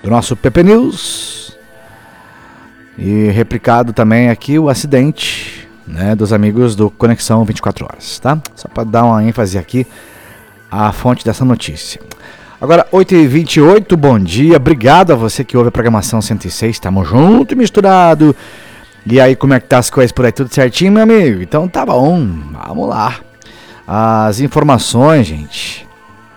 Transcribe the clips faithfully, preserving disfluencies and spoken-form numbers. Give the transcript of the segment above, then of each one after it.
do nosso P P News. E replicado também aqui o acidente, né, dos amigos do Conexão vinte e quatro horas, tá? Só para dar uma ênfase aqui à fonte dessa notícia. Agora, oito e vinte e oito, bom dia, obrigado a você que ouve a programação cento e seis, tamo junto e misturado. E aí, como é que tá as coisas por aí? Tudo certinho, meu amigo? Então tá bom, vamos lá. As informações, gente,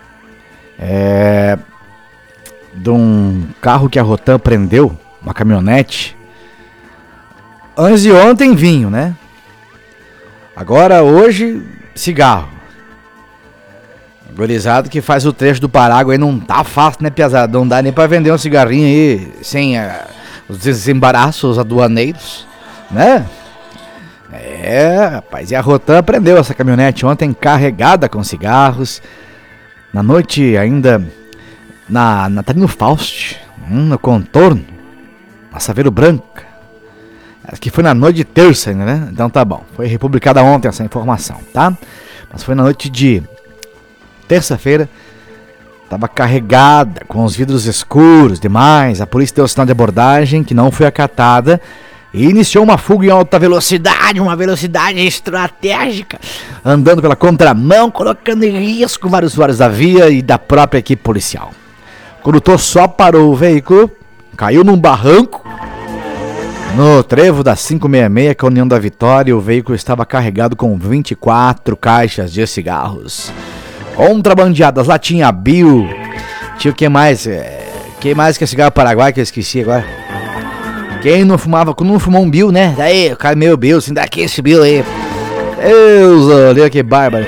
é de um carro que a Rotan prendeu, uma caminhonete. Antes de ontem, vinho, né? Agora, hoje, cigarro. Gorizado que faz o trecho do Parágua aí não tá fácil, né, piazada? Não dá nem pra vender um cigarrinho aí sem uh, os desembaraços aduaneiros, né? É, rapaz, e a Rotan prendeu essa caminhonete ontem carregada com cigarros. Na noite ainda, na, na tá no Faust, hum, no contorno, na Saveiro Branca. Que foi na noite de terça ainda, né? Então tá bom, foi republicada ontem essa informação, tá? Mas foi na noite de terça-feira, estava carregada, com os vidros escuros demais. A polícia deu sinal de abordagem que não foi acatada e iniciou uma fuga em alta velocidade, uma velocidade estratégica, andando pela contramão, colocando em risco vários usuários da via e da própria equipe policial. O condutor só parou o veículo, caiu num barranco, no trevo da quinhentos e sessenta e seis, que é a União da Vitória. O veículo estava carregado com vinte e quatro caixas de cigarros contrabandeadas. Lá tinha Bill, tinha o que mais? É, quem mais que é cigarro paraguai que eu esqueci agora? Quem não fumava, não fumou um Bill, né? Daí, o cara meio Bill, assim, daqui esse Bill aí. Deus, olha que bárbaro.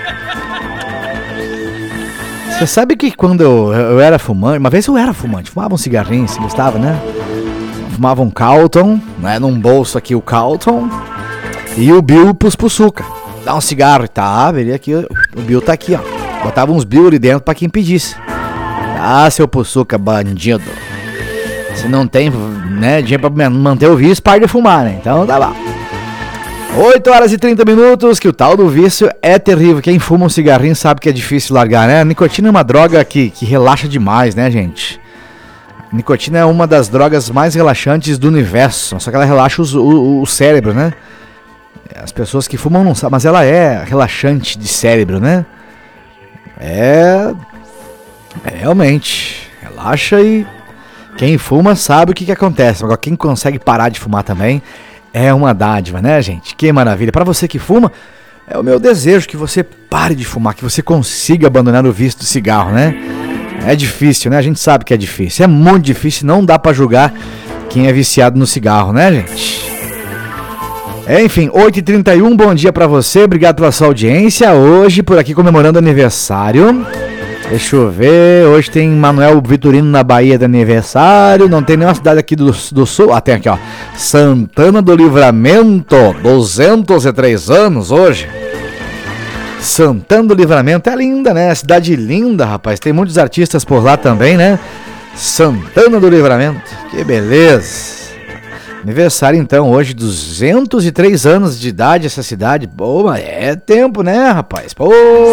Você sabe que quando eu, eu era fumante, uma vez eu era fumante, fumava um cigarrinho, se gostava, né? Fumava um Calton, né? Num bolso aqui o Calton e o Bill pros puçuca. Dá um cigarro, tá, ele aqui, o Bill tá aqui, ó. Botava uns Bill ali dentro pra quem pedisse. Ah, seu puçuca, bandido. Se não tem, né, dinheiro pra manter o vício, para de fumar, né? Então tá bom. oito horas e trinta minutos, que o tal do vício é terrível. Quem fuma um cigarrinho sabe que é difícil largar, né? A nicotina é uma droga que, que relaxa demais, né, gente? A nicotina é uma das drogas mais relaxantes do universo. Só que ela relaxa os, o, o cérebro, né? As pessoas que fumam não sabem, mas ela é relaxante de cérebro, né? É... é realmente, relaxa e... quem fuma sabe o que, que acontece. Agora, quem consegue parar de fumar também é uma dádiva, né, gente? Que maravilha. Para você que fuma, é o meu desejo que você pare de fumar, que você consiga abandonar o vício do cigarro, né? É difícil, né? A gente sabe que é difícil. É muito difícil, não dá para julgar quem é viciado no cigarro, né, gente? É, enfim, oito e trinta e um, bom dia para você. Obrigado pela sua audiência. Hoje, por aqui, comemorando aniversário. Deixa eu ver, hoje tem Manuel Vitorino na Bahia de aniversário. Não tem nenhuma cidade aqui do, do sul. Ah, tem aqui, ó, Santana do Livramento, duzentos e três anos hoje. Santana do Livramento é linda, né? Cidade linda, rapaz. Tem muitos artistas por lá também, né? Santana do Livramento, que beleza. Aniversário então hoje, duzentos e três anos de idade essa cidade. Pô, mas é tempo, né, rapaz? Pô...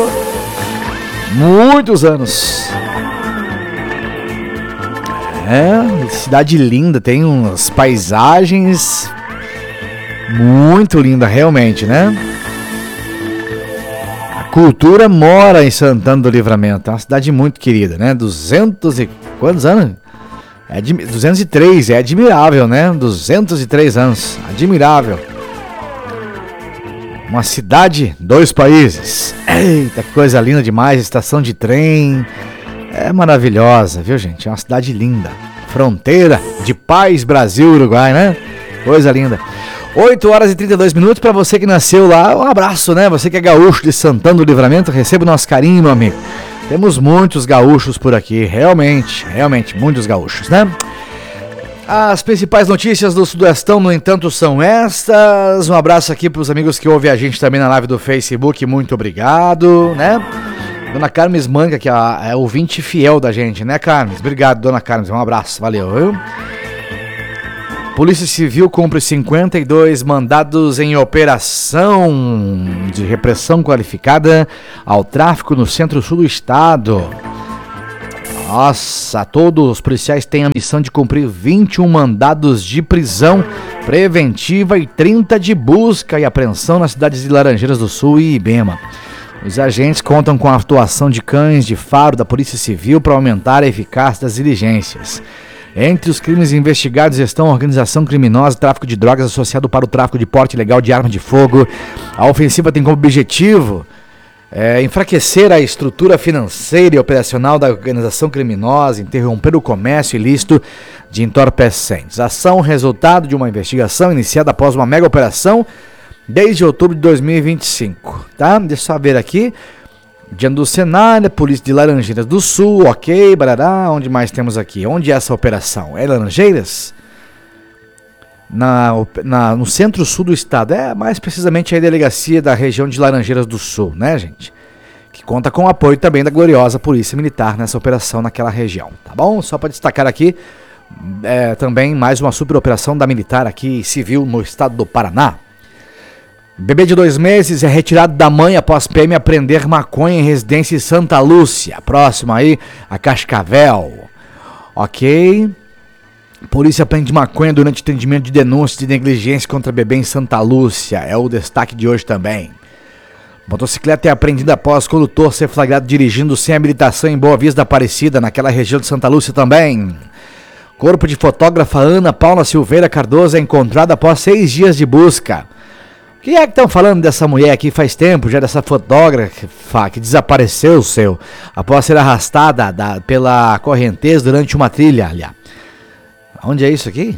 muitos anos. É, cidade linda, tem umas paisagens muito linda, realmente, né? A cultura mora em Santana do Livramento, é uma cidade muito querida, né? duzentos e quantos anos? É de duzentos e três, é admirável, né? duzentos e três anos, admirável. Uma cidade, dois países. Eita, que coisa linda demais. Estação de trem. É maravilhosa, viu, gente? É uma cidade linda. Fronteira de paz, Brasil, Uruguai, né? Coisa linda. oito horas e trinta e dois minutos. Para você que nasceu lá, um abraço, né? Você que é gaúcho de Santana do Livramento, receba o nosso carinho, meu amigo. Temos muitos gaúchos por aqui. Realmente, realmente, muitos gaúchos, né? As principais notícias do Sudoestão, no entanto, são estas. Um abraço aqui para os amigos que ouvem a gente também na live do Facebook. Muito obrigado, né? Dona Carmes Manga, que é, é ouvinte fiel da gente, né, Carmes? Obrigado, Dona Carmes. Um abraço, valeu, viu? Polícia Civil cumpre cinquenta e dois mandados em operação de repressão qualificada ao tráfico no centro-sul do estado. Nossa, todos os policiais têm a missão de cumprir vinte e um mandados de prisão preventiva e trinta de busca e apreensão nas cidades de Laranjeiras do Sul e Ibema. Os agentes contam com a atuação de cães de faro da Polícia Civil para aumentar a eficácia das diligências. Entre os crimes investigados estão organização criminosa, tráfico de drogas associado para o tráfico de porte ilegal de arma de fogo. A ofensiva tem como objetivo é, enfraquecer a estrutura financeira e operacional da organização criminosa, interromper o comércio ilícito de entorpecentes. Ação resultado de uma investigação iniciada após uma mega operação desde outubro de dois mil e vinte e cinco, tá? Deixa eu só ver aqui. Diante do cenário, Polícia de Laranjeiras do Sul, ok, barará. Onde mais temos aqui? Onde é essa operação? É Laranjeiras? Na, na, no centro-sul do estado. É mais precisamente a delegacia da região de Laranjeiras do Sul, né, gente? Que conta com o apoio também da gloriosa Polícia Militar nessa operação naquela região, tá bom? Só para destacar aqui, é, também mais uma super operação da Militar aqui, civil, no estado do Paraná. Bebê de dois meses é retirado da mãe após P M apreender maconha em residência em Santa Lúcia. Próximo aí, a Cascavel. Ok. Polícia prende maconha durante atendimento de denúncias de negligência contra bebê em Santa Lúcia. É o destaque de hoje também. Motocicleta é apreendida após condutor ser flagrado dirigindo sem habilitação em Boa Vista da Aparecida, naquela região de Santa Lúcia também. Corpo de fotógrafa Ana Paula Silveira Cardoso é encontrado após seis dias de busca. Quem é que estão falando dessa mulher aqui faz tempo, já dessa fotógrafa que desapareceu, seu, após ser arrastada da, pela correnteza durante uma trilha, aliás. Onde é isso aqui?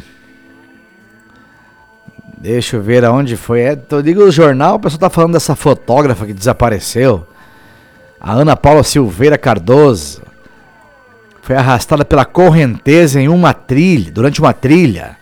Deixa eu ver aonde foi. É, eu digo no jornal, o pessoal tá falando dessa fotógrafa que desapareceu. A Ana Paula Silveira Cardoso foi arrastada pela correnteza em uma trilha, durante uma trilha.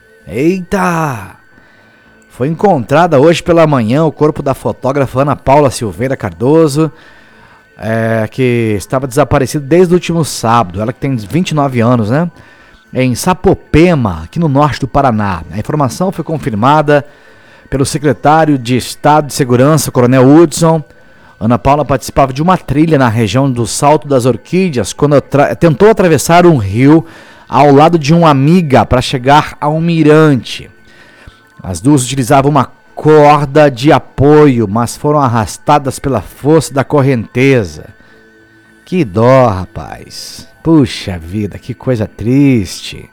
Eita! Foi encontrada hoje pela manhã o corpo da fotógrafa Ana Paula Silveira Cardoso, é, que estava desaparecida desde o último sábado. Ela que tem vinte e nove anos, né? Em Sapopema, aqui no norte do Paraná. A informação foi confirmada pelo secretário de Estado de Segurança, Coronel Hudson. Ana Paula participava de uma trilha na região do Salto das Orquídeas quando tra- tentou atravessar um rio ao lado de uma amiga para chegar a um mirante. As duas utilizavam uma corda de apoio, mas foram arrastadas pela força da correnteza. Que dó, rapaz. Puxa vida, que coisa triste.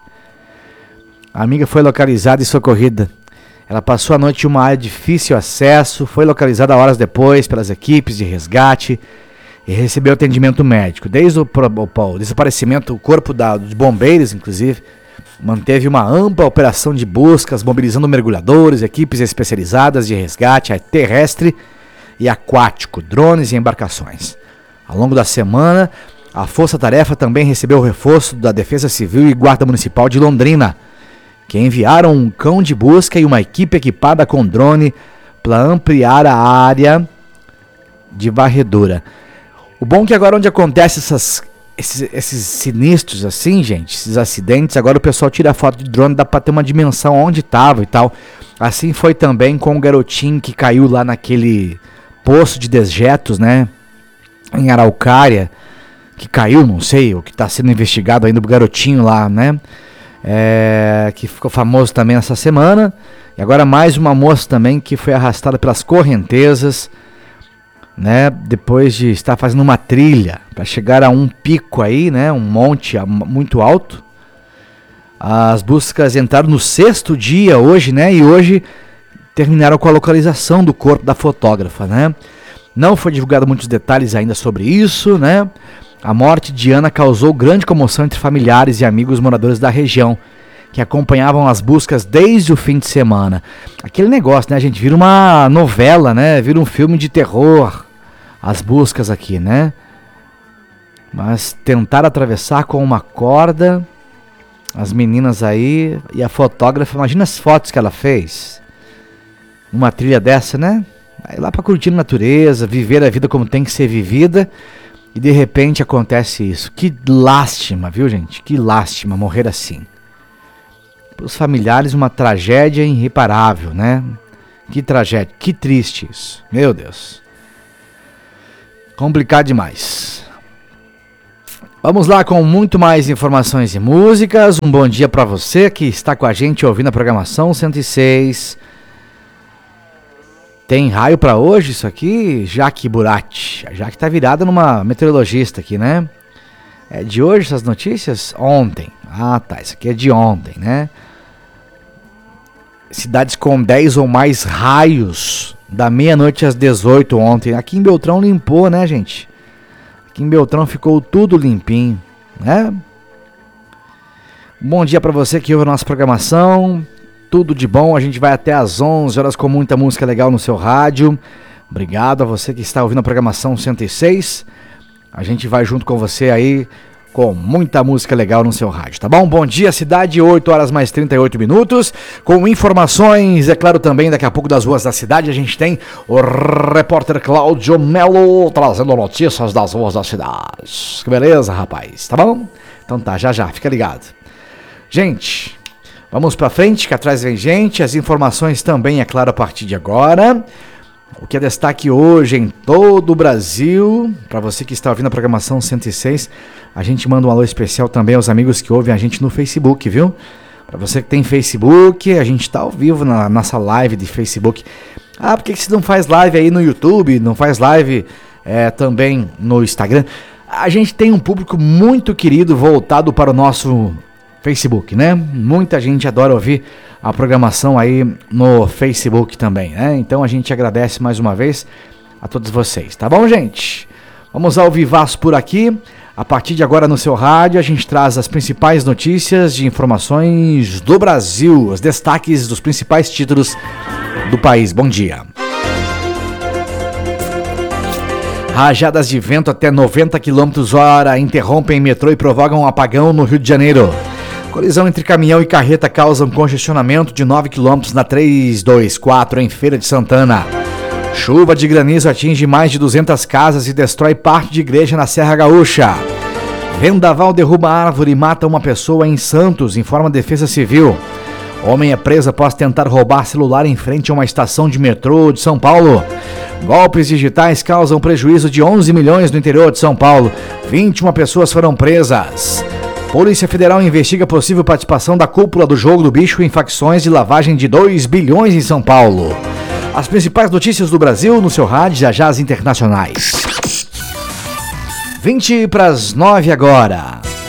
A amiga foi localizada e socorrida. Ela passou a noite em uma área de difícil acesso, foi localizada horas depois pelas equipes de resgate e recebeu atendimento médico. Desde o, o, o desaparecimento, o corpo da, dos bombeiros, inclusive, manteve uma ampla operação de buscas, mobilizando mergulhadores, equipes especializadas de resgate terrestre e aquático, drones e embarcações. Ao longo da semana, a Força Tarefa também recebeu o reforço da Defesa Civil e Guarda Municipal de Londrina, que enviaram um cão de busca e uma equipe equipada com drone para ampliar a área de varredura. O bom é que agora onde acontece essas, esses, esses sinistros assim, gente, esses acidentes, agora o pessoal tira foto de drone, dá para ter uma dimensão onde estava e tal. Assim foi também com o garotinho que caiu lá naquele poço de dejetos, né, em Araucária, que caiu, não sei, o que está sendo investigado ainda, o garotinho lá, né, é, que ficou famoso também essa semana. E agora mais uma moça também que foi arrastada pelas correntezas, né, depois de estar fazendo uma trilha para chegar a um pico aí, né, um monte muito alto. As buscas entraram no sexto dia hoje, né, e hoje terminaram com a localização do corpo da fotógrafa, né. Não foi divulgado muitos detalhes ainda sobre isso, né. A morte de Ana causou grande comoção entre familiares e amigos moradores da região, que acompanhavam as buscas desde o fim de semana. Aquele negócio, né, gente, vira uma novela, né, vira um filme de terror, as buscas aqui, né. Mas tentar atravessar com uma corda, as meninas aí, e a fotógrafa, imagina as fotos que ela fez, uma trilha dessa, né, aí lá pra curtir a natureza, viver a vida como tem que ser vivida. E de repente acontece isso. Que lástima, viu, gente? Que lástima morrer assim. Para os familiares, uma tragédia irreparável, né? Que tragédia, que triste isso. Meu Deus. Complicado demais. Vamos lá com muito mais informações e músicas. Um bom dia para você que está com a gente ouvindo a programação cento e seis. Tem raio para hoje isso aqui? Jaque Burati. A Jaque tá virada numa meteorologista aqui, né? É de hoje essas notícias? Ontem. Ah, tá. Isso aqui é de ontem, né? Cidades com dez ou mais raios da meia-noite às dezoito ontem. Aqui em Beltrão limpou, né, gente? Aqui em Beltrão ficou tudo limpinho, né? Bom dia para você que ouve a nossa programação. Tudo de bom, a gente vai até às onze horas com muita música legal no seu rádio. Obrigado a você que está ouvindo a programação cento e seis. A gente vai junto com você aí com muita música legal no seu rádio, tá bom? Bom dia, cidade, oito horas mais trinta e oito minutos, com informações, é claro, também daqui a pouco das ruas da cidade, a gente tem o repórter Cláudio Melo trazendo notícias das ruas da cidade. Que beleza, rapaz, tá bom? Então tá, já já, fica ligado. Gente, vamos pra frente, que atrás vem gente, as informações também, é claro, a partir de agora. O que é destaque hoje em todo o Brasil, para você que está ouvindo a programação cento e seis, a gente manda um alô especial também aos amigos que ouvem a gente no Facebook, viu? Para você que tem Facebook, a gente está ao vivo na nossa live de Facebook. Ah, por que você não faz live aí no YouTube, não faz live é, também no Instagram? A gente tem um público muito querido voltado para o nosso Facebook, né? Muita gente adora ouvir a programação aí no Facebook também, né? Então a gente agradece mais uma vez a todos vocês, tá bom, gente? Vamos ao vivaço por aqui. A partir de agora no seu rádio a gente traz as principais notícias de informações do Brasil, os destaques dos principais títulos do país. Bom dia. Rajadas de vento até noventa quilômetros hora interrompem metrô e provocam um apagão no Rio de Janeiro. Colisão entre caminhão e carreta causa um congestionamento de nove quilômetros na trezentos e vinte e quatro em Feira de Santana. Chuva de granizo atinge mais de duzentas casas e destrói parte de igreja na Serra Gaúcha. Vendaval derruba árvore e mata uma pessoa em Santos, informa a Defesa Civil. Homem é preso após tentar roubar celular em frente a uma estação de metrô de São Paulo. Golpes digitais causam prejuízo de onze milhões no interior de São Paulo. vinte e uma pessoas foram presas. Polícia Federal investiga possível participação da cúpula do Jogo do Bicho em facções de lavagem de dois bilhões em São Paulo. As principais notícias do Brasil no seu rádio, já já as internacionais. vinte para as nove agora.